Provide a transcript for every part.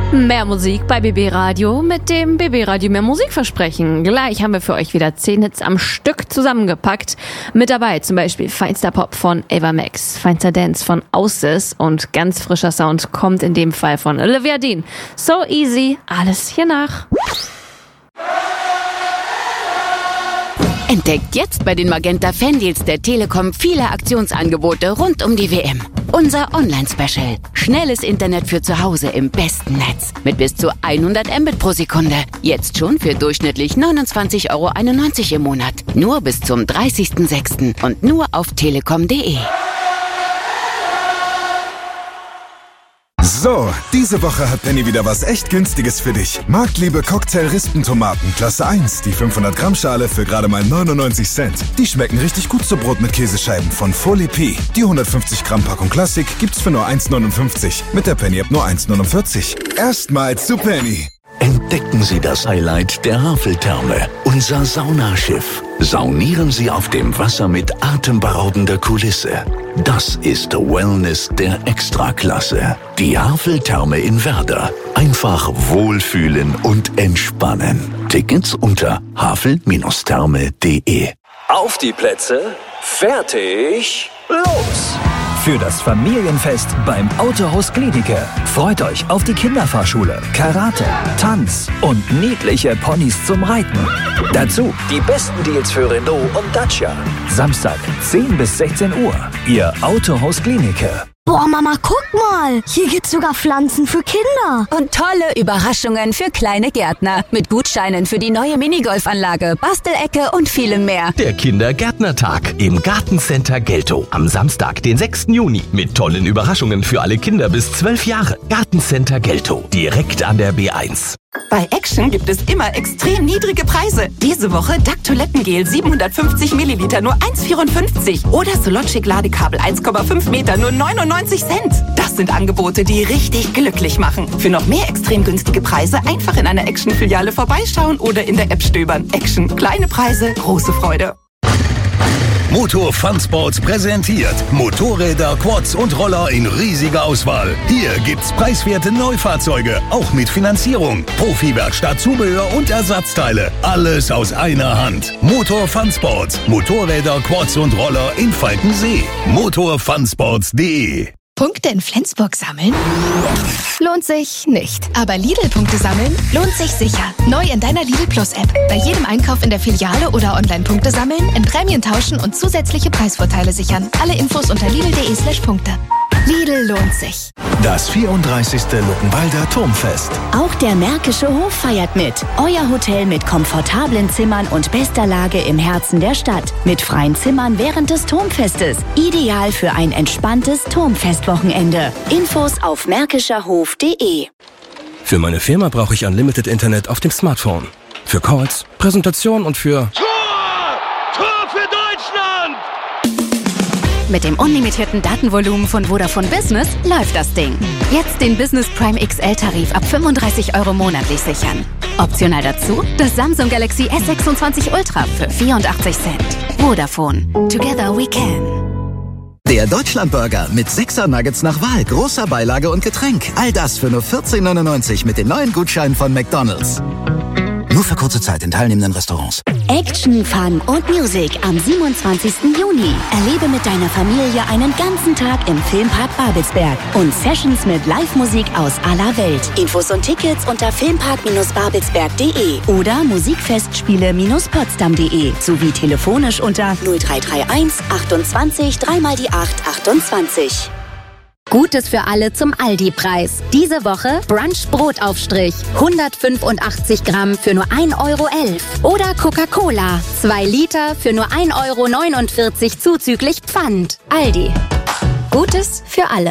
Mehr Musik bei BB Radio mit dem BB Radio Mehr Musikversprechen. Gleich haben wir für euch wieder 10 Hits am Stück zusammengepackt. Mit dabei zum Beispiel feinster Pop von Ava Max, feinster Dance von Ausis und ganz frischer Sound kommt in dem Fall von Olivia Dean. So Easy, alles hier nach. Entdeckt jetzt bei den Magenta Fandeals der Telekom viele Aktionsangebote rund um die WM. Unser Online-Special. Schnelles Internet für zu Hause im besten Netz. Mit bis zu 100 Mbit pro Sekunde. Jetzt schon für durchschnittlich 29,91 € im Monat. Nur bis zum 30.06. und nur auf telekom.de. So, diese Woche hat Penny wieder was echt Günstiges für dich. Marktliebe Cocktail-Rispentomaten, Klasse 1, die 500 Gramm Schale für gerade mal 99 Cent. Die schmecken richtig gut zu Brot mit Käsescheiben von Folie P. Die 150 Gramm Packung Klassik gibt's für nur 1,59. Mit der Penny-App nur 1,49. Erstmals zu Penny. Entdecken Sie das Highlight der Haveltherme, unser Saunaschiff. Saunieren Sie auf dem Wasser mit atemberaubender Kulisse. Das ist Wellness der Extraklasse. Die Haveltherme in Werder. Einfach wohlfühlen und entspannen. Tickets unter havel-therme.de. Auf die Plätze, fertig, los! Für das Familienfest beim Autohaus Klinike. Freut euch auf die Kinderfahrschule, Karate, Tanz und niedliche Ponys zum Reiten. Dazu die besten Deals für Renault und Dacia. Samstag 10 bis 16 Uhr. Ihr Autohaus Klinike. Boah, Mama, guck mal. Hier gibt's sogar Pflanzen für Kinder. Und tolle Überraschungen für kleine Gärtner. Mit Gutscheinen für die neue Minigolfanlage, Bastelecke und vielem mehr. Der Kindergärtnertag im Gartencenter Geltow. Am Samstag, den 6. Juni. Mit tollen Überraschungen für alle Kinder bis 12 Jahre. Gartencenter Geltow. Direkt an der B1. Bei Action gibt es immer extrem niedrige Preise. Diese Woche Duck Toilettengel 750 Milliliter nur 1,54. Oder Sologic Ladekabel 1,5 Meter nur 99 Cent. Das sind Angebote, die richtig glücklich machen. Für noch mehr extrem günstige Preise einfach in einer Action-Filiale vorbeischauen oder in der App stöbern. Action. Kleine Preise, große Freude. Motor Fun Sports präsentiert Motorräder, Quads und Roller in riesiger Auswahl. Hier gibt's preiswerte Neufahrzeuge, auch mit Finanzierung, Profi-Werkstatt, Zubehör und Ersatzteile. Alles aus einer Hand. Motor Fun Sports. Motorräder, Quads und Roller in Falkensee. motorfunsports.de. Punkte in Flensburg sammeln? Lohnt sich nicht. Aber Lidl-Punkte sammeln lohnt sich sicher. Neu in deiner Lidl Plus-App. Bei jedem Einkauf in der Filiale oder Online-Punkte sammeln, in Prämien tauschen und zusätzliche Preisvorteile sichern. Alle Infos unter lidl.de/Punkte. Lidl lohnt sich. Das 34. Luckenwalder Turmfest. Auch der Märkische Hof feiert mit. Euer Hotel mit komfortablen Zimmern und bester Lage im Herzen der Stadt. Mit freien Zimmern während des Turmfestes. Ideal für ein entspanntes Turmfestwochenende. Infos auf märkischerhof.de. Für meine Firma brauche ich Unlimited Internet auf dem Smartphone. Für Calls, Präsentation und für... Tor für Deutschland! Mit dem unlimitierten Datenvolumen von Vodafone Business läuft das Ding. Jetzt den Business Prime XL-Tarif ab 35 € monatlich sichern. Optional dazu das Samsung Galaxy S26 Ultra für 84 Cent. Vodafone. Together we can. Der Deutschlandburger mit 6er Nuggets nach Wahl, großer Beilage und Getränk. All das für nur 14,99 mit den neuen Gutscheinen von McDonald's. Nur für kurze Zeit in teilnehmenden Restaurants. Action, Fun und Music am 27. Juni. Erlebe mit deiner Familie einen ganzen Tag im Filmpark Babelsberg und Sessions mit Live-Musik aus aller Welt. Infos und Tickets unter filmpark-babelsberg.de oder musikfestspiele-potsdam.de sowie telefonisch unter 0331 28 3x8 28. Gutes für alle zum Aldi-Preis. Diese Woche Brunch Brotaufstrich. 185 Gramm für nur 1,11 € Oder Coca-Cola. 2 Liter für nur 1,49 € zuzüglich Pfand. Aldi. Gutes für alle.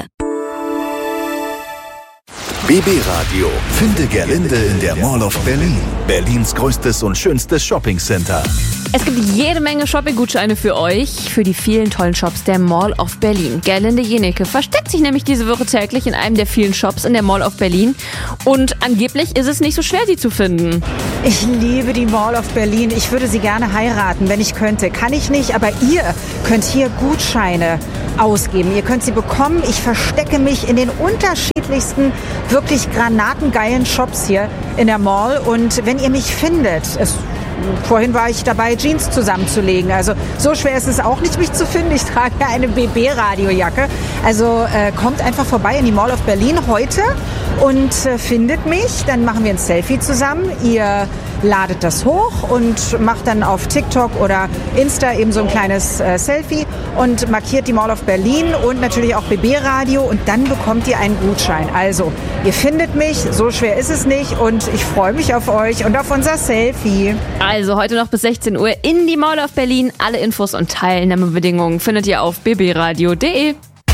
BB Radio. Finde Gerlinde in der Mall of Berlin. Berlins größtes und schönstes Shoppingcenter. Es gibt jede Menge Shopping-Gutscheine für euch, für die vielen tollen Shops der Mall of Berlin. Gerlinde Jenecke versteckt sich nämlich diese Woche täglich in einem der vielen Shops in der Mall of Berlin. Und angeblich ist es nicht so schwer, sie zu finden. Ich liebe die Mall of Berlin. Ich würde sie gerne heiraten, wenn ich könnte. Kann ich nicht, aber ihr könnt hier Gutscheine ausgeben. Ihr könnt sie bekommen. Ich verstecke mich in den unterschiedlichsten, wirklich granatengeilen Shops hier in der Mall. Und wenn ihr mich findet, vorhin war ich dabei, Jeans zusammenzulegen. Also so schwer ist es auch nicht, mich zu finden. Ich trage eine BB-Radiojacke. Also kommt einfach vorbei in die Mall of Berlin heute und findet mich. Dann machen wir ein Selfie zusammen. Ihr ladet das hoch und macht dann auf TikTok oder Insta eben so ein kleines Selfie und markiert die Mall of Berlin und natürlich auch BB-Radio und dann bekommt ihr einen Gutschein. Also, ihr findet mich, so schwer ist es nicht und ich freue mich auf euch und auf unser Selfie. Also heute noch bis 16 Uhr in die Mall of Berlin. Alle Infos und Teilnahmebedingungen findet ihr auf bbradio.de.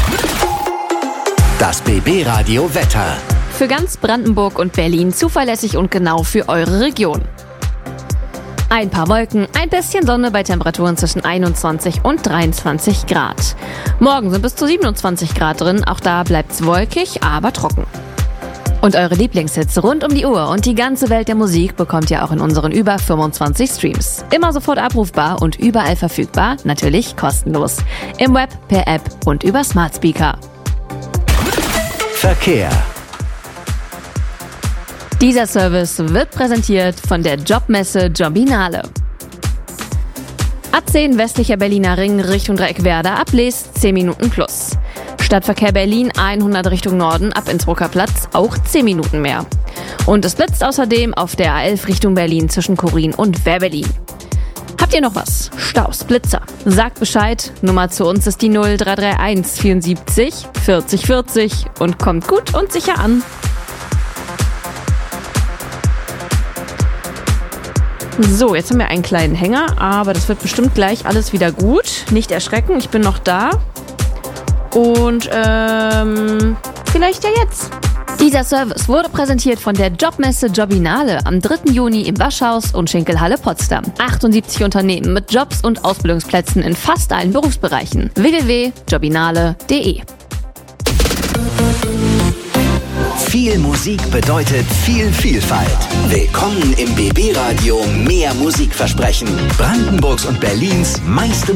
Das BB-Radio Wetter. Für ganz Brandenburg und Berlin zuverlässig und genau für eure Region. Ein paar Wolken, ein bisschen Sonne bei Temperaturen zwischen 21 und 23 Grad. Morgen sind bis zu 27 Grad drin, auch da bleibt's wolkig, aber trocken. Und eure Lieblingshits rund um die Uhr und die ganze Welt der Musik bekommt ihr auch in unseren über 25 Streams. Immer sofort abrufbar und überall verfügbar, natürlich kostenlos. Im Web, per App und über Smart Speaker. Verkehr. Dieser Service wird präsentiert von der Jobmesse Jobinale. A10 westlicher Berliner Ring Richtung Dreieckwerder ab Lees 10 Minuten plus. Stadtverkehr Berlin 100 Richtung Norden ab Innsbrucker Platz auch 10 Minuten mehr. Und es blitzt außerdem auf der A11 Richtung Berlin zwischen Chorin und Wehrberlin. Habt ihr noch was? Staus, Blitzer? Sagt Bescheid. Nummer zu uns ist die 0331 74 40 40 und kommt gut und sicher an. So, jetzt haben wir einen kleinen Hänger, aber das wird bestimmt gleich alles wieder gut. Nicht erschrecken, ich bin noch da. Und vielleicht ja jetzt. Dieser Service wurde präsentiert von der Jobmesse Jobinale am 3. Juni im Waschhaus und Schinkelhalle Potsdam. 78 Unternehmen mit Jobs und Ausbildungsplätzen in fast allen Berufsbereichen. www.jobinale.de. Viel Musik bedeutet viel Vielfalt. Willkommen im BB-Radio Mehr Musikversprechen. Brandenburgs und Berlins meiste